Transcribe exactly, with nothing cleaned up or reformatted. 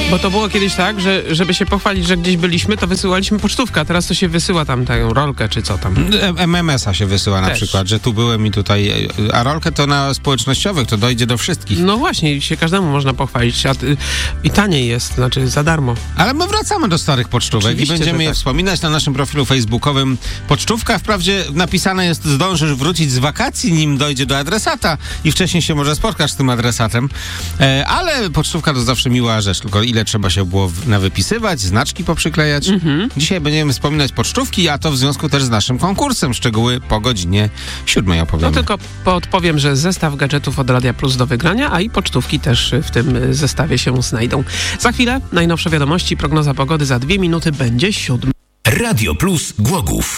Bo to było kiedyś tak, że żeby się pochwalić, że gdzieś byliśmy, to wysyłaliśmy pocztówkę, a teraz to się wysyła tam tę rolkę czy co tam. M M S a się wysyła na Też. przykład, że tu byłem i tutaj, a rolkę to na społecznościowych, to dojdzie do wszystkich. No właśnie, i się każdemu można pochwalić, a ty, i taniej jest, znaczy za darmo. Ale my wracamy do starych pocztówek Oczywiście, i będziemy że je tak. wspominać na naszym profilu facebookowym. Pocztówka, wprawdzie napisane jest, zdążysz wrócić z wakacji, nim dojdzie do adresata i wcześniej się może spotkasz z tym adresatem, e, ale pocztówka to zawsze miła rzecz, tylko ile trzeba się było w- nawypisywać, znaczki poprzyklejać. Mhm. Dzisiaj będziemy wspominać pocztówki, a to w związku też z naszym konkursem. Szczegóły po godzinie siódmej No opowiemy. tylko podpowiem, że zestaw gadżetów od Radia Plus do wygrania, a i pocztówki też w tym zestawie się znajdą. Za chwilę najnowsze wiadomości, prognoza pogody za dwie minuty będzie siódma. Radio Plus Głogów.